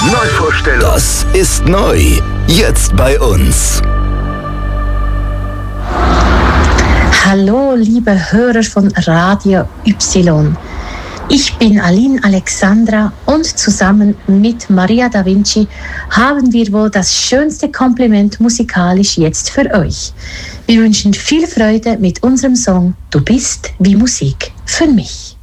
Neuvorstellung. Das ist neu. Jetzt bei uns. Hallo, liebe Hörer von Radio Y. Ich bin Aline Alexandra und zusammen mit Maria da Vinci haben wir wohl das schönste Kompliment musikalisch jetzt für euch. Wir wünschen viel Freude mit unserem Song Du bist wie Musik für mich.